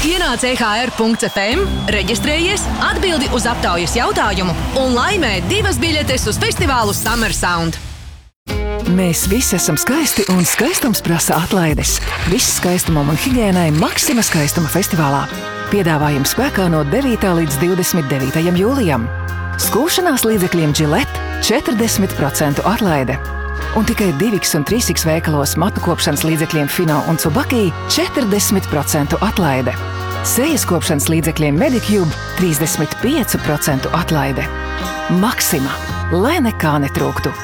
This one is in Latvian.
Ienāc EHR.FM, reģistrējies, atbildi uz aptaujas jautājumu un laimē 2 biļetes uz festivālu Summer Sound. Mēs visi esam skaisti un skaistums prasa atlaides. Viss skaistumam un higiēnai Maxima skaistuma festivālā. Piedāvājums spēkā no 9. līdz 29. jūlijam. Skūšanās līdzekļiem Gillette 40% atlaide. Un tikai 2X un 3X veikalos matu kopšanas līdzekļiem Fino un Tsubaki 40% atlaide. Sejas kopšanas līdzekļiem Medicube 35% atlaide. Maxima, lai nekā netrūktu.